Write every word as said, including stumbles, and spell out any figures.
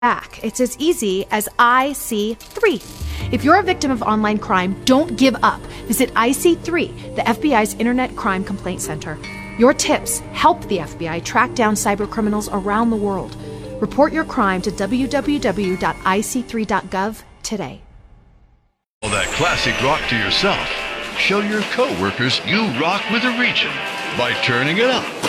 back. It's as easy as I C three. If you're a victim of online crime, don't give up. Visit I C three, the F B I's Internet Crime Complaint Center. Your tips help the F B I track down cybercriminals around the world. Report your crime to w w w dot i c three dot gov today. All that classic rock to yourself. Show your coworkers you rock with a region by turning it up.